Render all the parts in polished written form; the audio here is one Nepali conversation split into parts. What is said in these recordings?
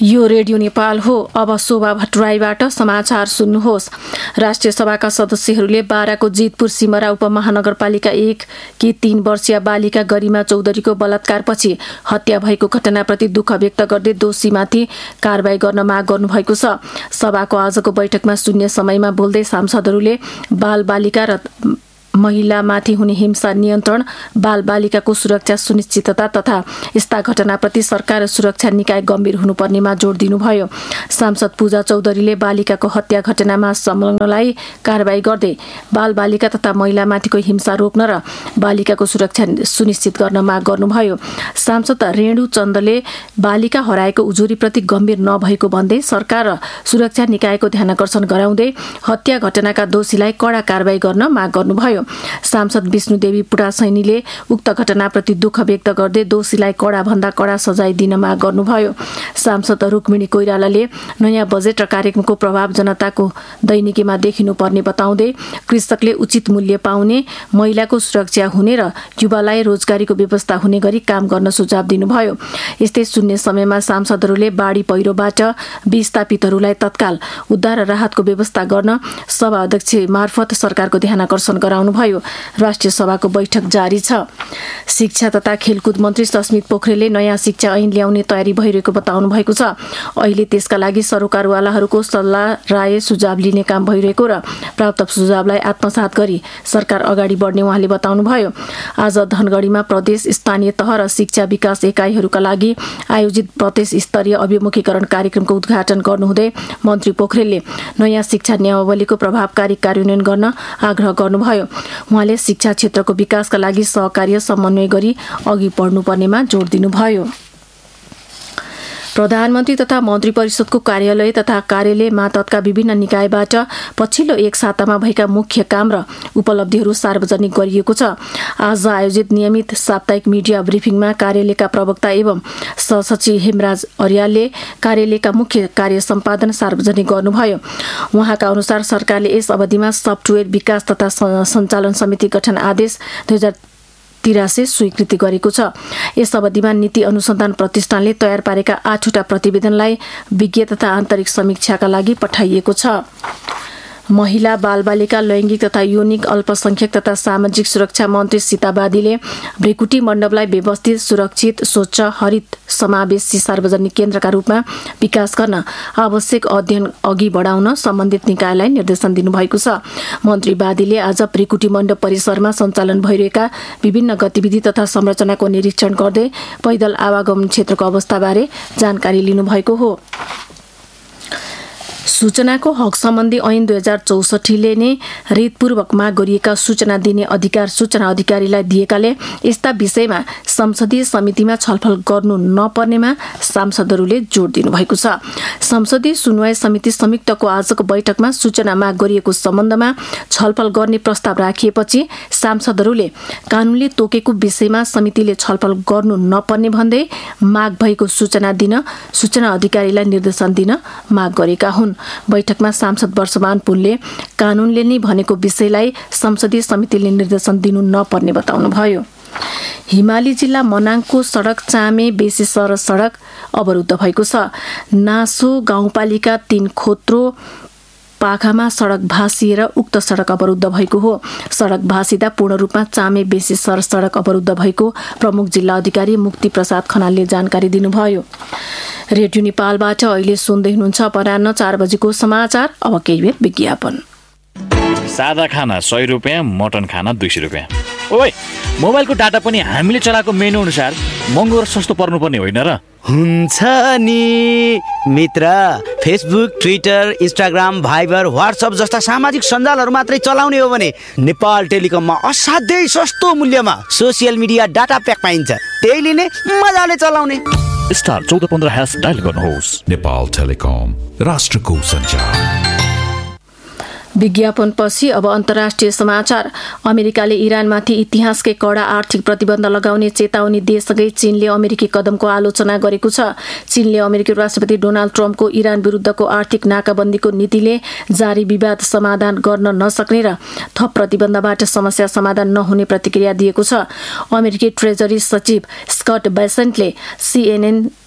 यो रेडियो नेपाल हो। अब शोभा भट्टराईबाट समाचार सुन्नुहोस्। राष्ट्रिय सभाका सदस्यहरूले बाराको जितपुर सिमरा उपमहानगरपालिका 1 की 3 वर्षीय बालिका गरिमा चौधरीको बलात्कारपछि हत्या भएको घटनाप्रति दुःख व्यक्त गर्दै दोषीमाथि कारबाही गर्न माग गर्नुभएको छ। सभाको आजको बैठकमा शून्य समयमा बोल्दै सांसदहरूले बालबालिका र महिलामाथि हुने हिंसा नियन्त्रण, बालबालिकाको सुरक्षा सुनिश्चितता तथा यस्ता घटनाप्रति सरकार र सुरक्षा निकाय गम्भीर हुनुपर्नेमा जोड दिनुभयो। सांसद पूजा चौधरीले बालिकाको हत्या घटनामा संलग्नलाई कारबाही गर्दै बालबालिका तथा महिलामाथिको हिंसा रोक्न र बालिकाको सुरक्षा सुनिश्चित गर्न माग गर्नुभयो। सांसद रेणु चन्दले बालिका हराएको उजुरीप्रति गम्भीर नभएको भन्दै सरकार र सुरक्षा निकायको ध्यानाकर्षण गराउँदै हत्या घटनाका दोषीलाई कडा कारबाही गर्न माग गर्नुभयो। सांसद विष्णुदेवी पुटासैनीले उक्त घटनाप्रति दुःख व्यक्त गर्दै दोषीलाई कडा कडा सजाय दिन माग गर्नुभयो। सांसद रुक्मिणी कोइरालाले नयाँ बजेट र कार्यक्रमको प्रभाव जनताको दैनिकीमा देखिनुपर्ने बताउँदै कृषकले उचित मूल्य पाउने, महिलाको सुरक्षा हुने र युवालाई रोजगारीको व्यवस्था हुने गरी काम गर्न सुझाव दिनुभयो। यस्तै शून्य समयमा सांसदहरूले बाढी पहिरोबाट विस्थापितहरूलाई तत्काल उद्धार र राहतको व्यवस्था गर्न सभा अध्यक्ष मार्फत सरकारको ध्यानाकर्षण गराउनु भयो। राष्ट्रिय सभाको बैठक जारी छ। शिक्षा तथा खेलकुद मन्त्री सस्मित पोखरेलले नयाँ शिक्षा ऐन ल्याउने तयारी भइरहेको बताउनु भएको छ। अहिले त्यसका लागि सरोकारवालाहरूको सल्लाह, राय, सुझाव लिने काम भइरहेको र प्राप्त सुझावलाई आत्मसात गरी सरकार अगाडि बढ्ने उहाँले बताउनुभयो। आज धनगढीमा प्रदेश, स्थानीय तह र शिक्षा विकास एकाइहरूका लागि आयोजित प्रदेश स्तरीय अभिमुखीकरण कार्यक्रमको उद्घाटन गर्नुहुँदै मन्त्री पोखरेलले नयाँ शिक्षा नियमावलीको प्रभावकारी कार्यान्वयन गर्न आग्रह गर्नुभयो। उहाँले शिक्षा क्षेत्रको विकासका लागि सहकार्य समन्वय गरी अघि बढ्नुपर्नेमा जोड दिनुभयो। प्रधानमन्त्री तथा मन्त्री परिषदको कार्यालय तथा कार्यालय मातहतका विभिन्न निकायबाट पछिल्लो एक सातामा भएका मुख्य काम र उपलब्धिहरू सार्वजनिक गरिएको छ। आज आयोजित नियमित साप्ताहिक मिडिया ब्रिफिङमा कार्यालयका प्रवक्ता एवं सहसचिव हेमराज अर्यालले कार्यालयका मुख्य कार्य सम्पादन सार्वजनिक गर्नुभयो। उहाँका अनुसार सरकारले यस अवधिमा सफ्टवेयर विकास तथा सञ्चालन समिति गठन आदेश 2083 स्वीकृति गरेको छ। यस अवधिमा नीति अनुसन्धान प्रतिष्ठानले तयार पारेका 8वटा प्रतिवेदनलाई विज्ञ तथा आन्तरिक समीक्षाका लागि पठाइएको छ। महिला, बालबालिका, लैङ्गिक तथा यौनिक अल्पसंख्यक तथा सामाजिक सुरक्षा मन्त्री सीता बादीले भृकुटी मण्डपलाई व्यवस्थित, सुरक्षित, स्वच्छ, हरित, समावेशी सार्वजनिक केन्द्रका रूपमा विकास गर्न आवश्यक अध्ययन अघि बढाउन सम्बन्धित निकायलाई निर्देशन दिनुभएको छ। मन्त्री बादीले आज भृकुटी मण्डप परिसरमा सञ्चालन भइरहेका विभिन्न गतिविधि तथा संरचनाको निरीक्षण गर्दै पैदल आवागमन क्षेत्रको अवस्थाबारे जानकारी लिनुभएको हो। सूचनाको हक सम्बन्धी ऐन 2064ले नै रितपूर्वक माग गरिएका सूचना दिने अधिकार सूचना अधिकारीलाई दिएकाले यस्ता विषयमा संसदीय समितिमा छलफल गर्नु नपर्नेमा सांसदहरूले जोड दिनुभएको छ। संसदीय सुनवाई समिति संयुक्तको आजको बैठकमा सूचना माग गरिएको सम्बन्धमा छलफल गर्ने प्रस्ताव राखिएपछि सांसदहरूले कानूनले तोकेको विषयमा समितिले छलफल गर्नु नपर्ने भन्दै माग भएको सूचना दिन सूचना अधिकारीलाई निर्देशन दिन माग गरेका हुन्। बैठकमा सांसद वर्षमान पुनले कानूनले नै भनेको विषयलाई संसदीय समितिले निर्देशन दिनु नपर्ने बताउनुभयो। हिमाली जिल्ला मनाङको सडक चामे बेसीसर सडक अवरुद्ध भएको छ। नासो गाउँपालिका 3 खोत्रो पाखामा सडक भासिएर उक्त सडक अवरुद्ध भएको हो। सडक भासिँदा पूर्ण रूपमा चामे बेसीसर सडक अवरुद्ध भएको प्रमुख जिल्ला अधिकारी मुक्ति प्रसाद खनालले जानकारी दिनुभयो। रेडियो नेपालबाट अहिले सुन्दै हुनुहुन्छ अपराह्न 4 बजेको समाचार। अब केही बेर विज्ञापन। सादा खाना 100 रुपियाँ, मटन खाना 200 रुपियाँ। ओइ, मोबाइलको डाटा पनि हामीले चलाएको मेनु अनुसार महँगो र सस्तो पर्नुपर्ने होइन र? हुन्छ नि मित्र। Facebook, Twitter, Instagram, Viber, WhatsApp जस्ता सामाजिक सञ्जालहरू मात्रै चलाउने हो भने नेपाल टेलिकममा असाध्यै सस्तो मूल्यमा सोसियल मिडिया डाटा प्याक पाइन्छ। त्यही लिने, मजाले चलाउने। स्टार 1415# डायल गर्नुहोस्। नेपाल टेलिकम, राष्ट्रको सञ्चार। विज्ञापनपछि अब अन्तर्राष्ट्रिय समाचार। अमेरिकाले इरानमाथि इतिहासकै कडा आर्थिक प्रतिबन्ध लगाउने चेतावनी दिएसँगै चीनले अमेरिकी कदमको आलोचना गरेको छ। चीनले अमेरिकी राष्ट्रपति डोनाल्ड ट्रम्पको इरान विरुद्धको आर्थिक नाकाबन्दीको नीतिले जारी विवाद समाधान गर्न नसक्ने र थप प्रतिबन्धबाट समस्या समाधान नहुने प्रतिक्रिया दिएको छ। अमेरिकी ट्रेजरी सचिव स्कट बेसेन्टले CNN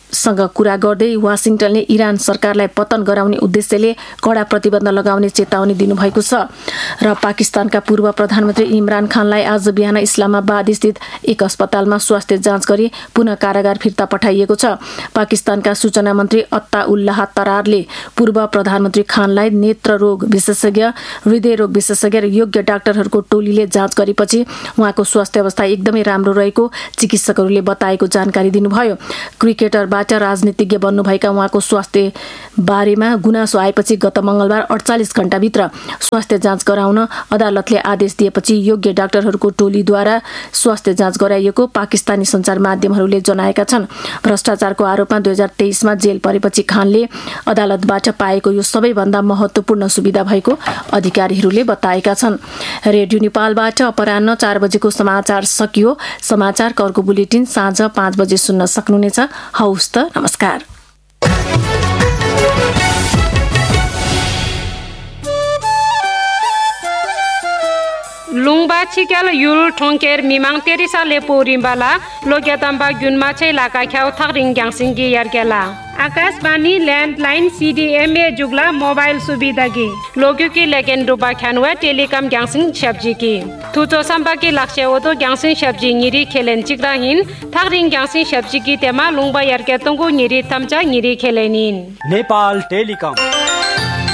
सँग कुरा गर्दै वाशिंटनले इरान सरकारलाई पतन गराउने उद्देश्यले कडा प्रतिबन्ध लगाउने चेतावनी दिनुभएको छ र पाकिस्तानका पूर्व प्रधानमन्त्री इमरान खानलाई आज बिहान इस्लामाबाद स्थित एक अस्पतालमा स्वास्थ्य जाँच गरी पुनः कारागार फिर्ता पठाइएको छ। पाकिस्तानका सूचना मन्त्री अत्ताउल्लाह तरारले पूर्व प्रधानमन्त्री खानलाई नेत्र रोग विशेषज्ञ, हृदय रोग विशेषज्ञ र योग्य डाक्टरहरूको टोलीले जाँच गरेपछि उहाँको स्वास्थ्य अवस्था एकदमै राम्रो रहेको चिकित्सकहरूले बताएको जानकारी दिनुभयो। क्रिकेटरबाट राजनीतिज्ञ बन्नुभएका उहाँको स्वास्थ्य बारेमा गुनासो आएपछि गत मंगलबार 48 घण्टाभित्र स्वास्थ्य जाँच गराउन अदालतले आदेश दिएपछि योग्य डाक्टरहरूको टोलीद्वारा स्वास्थ्य जाँच गराइएको पाकिस्तानी सञ्चार माध्यमहरूले जनाएका छन्। भ्रष्टाचारको आरोपमा 2023मा जेल परेपछि खानले अदालतबाट पाएको यो सबैभन्दा महत्त्वपूर्ण सुविधा भएको अधिकारीहरूले बताएका छन्। रेडियो नेपालबाट अपराह्न 4 बजेको समाचार सकियो। समाचारको अर्को बुलेटिन साँझ 5 बजे सुन्न सक्नुहुनेछ। हवस् त, नमस्कार। लुङबा छिक्याल युल ठोंकेर मिमाङ तेरिसा लेपो रिम्बाला लोग्यातम्बा गुनमा छै Laka ख्याउ थरिङ ग्याङसिङगी यारकेला Akashvani landline CDMA Jugla mobile सुविधा की लोग्यो की लेकेन रुबा ख्यानुवा टेलिकम ग्याङसिङ सब्जी की थुचो सम्बा की लक्ष्य ओतो ग्याङसिङ सब्जी निरी खेलेन चिक्राहिन थरिङ ग्याङसिङ सब्जी की तेमा लुङबा यारकेतंगु निरी तमचा निरी खेलेनिन नेपाल टेलिकम